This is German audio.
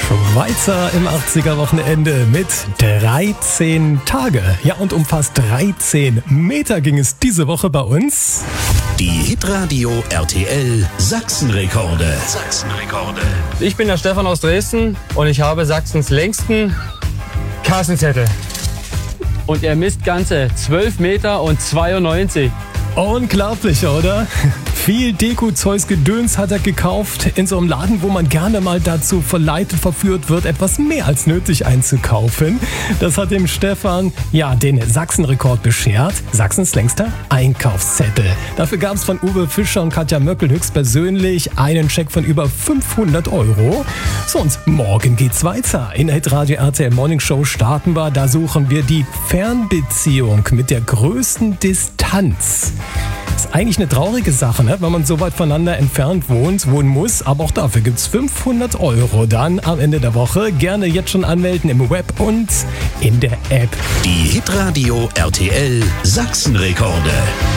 Weiter im 80er-Wochenende mit 13 Tage. Ja, und um fast 13 Meter ging es diese Woche bei uns. Die Hitradio RTL Sachsenrekorde. Ich bin der Stefan aus Dresden und ich habe Sachsens längsten Kassenzettel. Und er misst ganze 12 Meter und 92. Unglaublich, oder? Viel Deko-Zeugs-Gedöns hat er gekauft in so einem Laden, wo man gerne mal dazu verführt wird, etwas mehr als nötig einzukaufen. Das hat dem Stefan, den Sachsenrekord beschert. Sachsens längster Einkaufszettel. Dafür gab es von Uwe Fischer und Katja Möckel höchstpersönlich einen Scheck von über 500 €. So, und morgen geht's weiter. In der Hitradio RTL Morning Show starten wir. Da suchen wir die Fernbeziehung mit der größten Distanz. Ist eigentlich eine traurige Sache, ne? Wenn man so weit voneinander entfernt wohnen muss. Aber auch dafür gibt's 500 € dann am Ende der Woche. Gerne jetzt schon anmelden im Web und in der App. Die Hitradio RTL Sachsenrekorde.